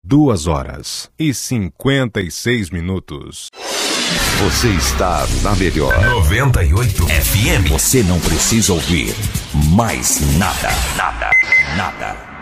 2h56. Você está na melhor 98 FM. Você não precisa ouvir mais nada.